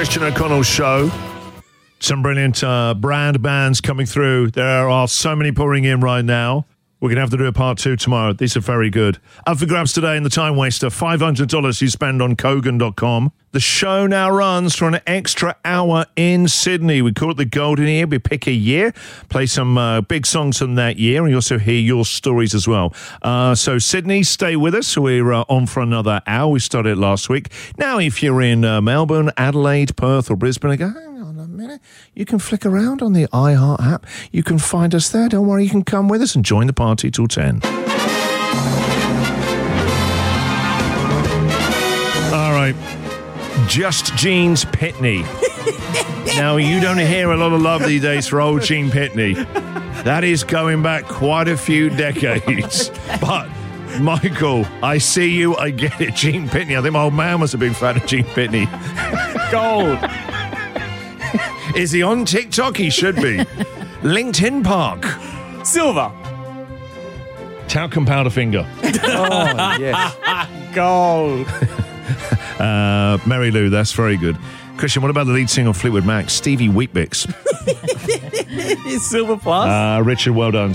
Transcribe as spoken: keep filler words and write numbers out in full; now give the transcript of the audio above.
Christian O'Connell Show. Some brilliant uh, brand bands coming through. There are so many pouring in right now. We're going to have to do a part two tomorrow. These are very good. Up for grabs today in the Time Waster, five hundred dollars you spend on Kogan dot com. The show now runs for an extra hour in Sydney. We call it the Golden Year. We pick a year, play some uh, big songs from that year, and you also hear your stories as well. Uh, so Sydney, stay with us. We're uh, on for another hour. We started last week. Now, if you're in uh, Melbourne, Adelaide, Perth, or Brisbane, I go, hang on a minute. You can flick around on the iHeart app. You can find us there. Don't worry, you can come with us and join the party till ten. All right. Just Jeans Pitney. Now, you don't hear a lot of love these days for old Gene Pitney. That is going back quite a few decades. But, Michael, I see you, I get it. Gene Pitney. I think my old man was a big fan of Gene Pitney. Gold. Is he on TikTok? He should be. LinkedIn Park. Silver. Talcum powder finger. Oh, yes. Gold. Uh, Mary Lou, that's very good. Christian, what about the lead singer of Fleetwood Mac, Stevie Weet-Bix? Silver plus. Uh, Richard, well done.